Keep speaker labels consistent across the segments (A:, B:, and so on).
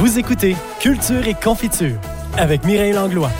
A: Vous écoutez Culture et Confiture avec Mireille Langlois.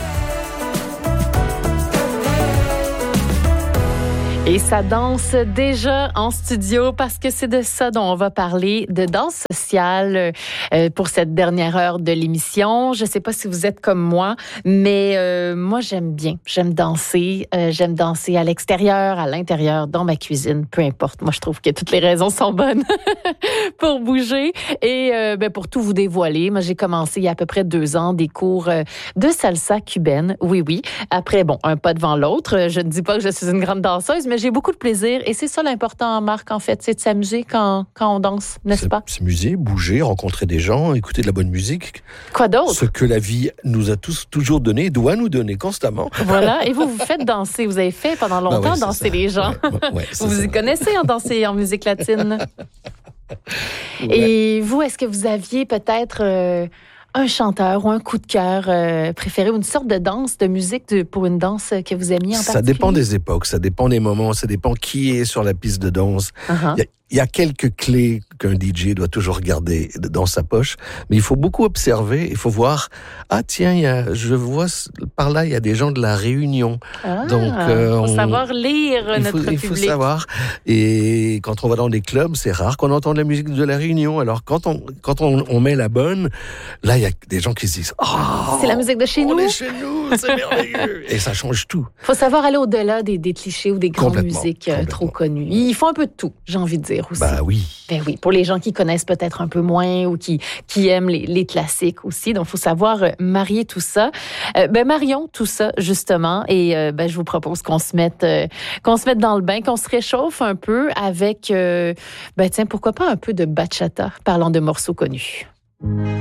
B: Et ça danse déjà en studio parce que c'est de ça dont on va parler, de danse sociale pour cette dernière heure de l'émission. Je ne sais pas si vous êtes comme moi, mais moi j'aime danser à l'extérieur, à l'intérieur, dans ma cuisine, peu importe. Moi je trouve que toutes les raisons sont bonnes pour bouger et pour tout vous dévoiler. Moi j'ai commencé il y a à peu près 2 ans des cours de salsa cubaine, oui. Après, un pas devant l'autre. Je ne dis pas que je suis une grande danseuse, mais j'ai beaucoup de plaisir et c'est ça l'important, Marc, en fait, c'est de s'amuser quand on danse, n'est-ce pas?
C: S'amuser, bouger, rencontrer des gens, écouter de la bonne musique.
B: Quoi d'autre?
C: Ce que la vie nous a toujours donné, doit nous donner constamment.
B: Voilà, et vous faites danser, vous avez fait pendant longtemps danser les gens. Vous y connaissez en danser en musique latine. Et vous, est-ce que vous aviez peut-être... un chanteur ou un coup de cœur préféré ou une sorte de danse, de musique pour une danse que vous aimiez en particulier?
C: Ça dépend des époques, ça dépend des moments, ça dépend qui est sur la piste de danse.
B: Uh-huh.
C: Il y a quelques clés qu'un DJ doit toujours garder dans sa poche, mais il faut beaucoup observer, il faut voir, je vois par là, il y a des gens de la Réunion.
B: Donc, faut savoir lire notre public.
C: Il faut savoir. Et quand on va dans des clubs, c'est rare qu'on entende la musique de la Réunion. Alors, quand on met la bonne, là, il y a des gens qui se disent,
B: c'est la musique de chez nous.
C: On est chez nous, c'est merveilleux. Et ça change tout.
B: Faut savoir aller au-delà des clichés ou des grandes musiques trop connues. Il faut un peu de tout, j'ai envie de dire aussi.
C: Ben oui,
B: pour les gens qui connaissent peut-être un peu moins ou qui aiment les classiques aussi. Donc, il faut savoir marier tout ça. Marions tout ça, justement. Et je vous propose qu'on se mette dans le bain, qu'on se réchauffe un peu avec, pourquoi pas un peu de bachata, parlant de morceaux connus.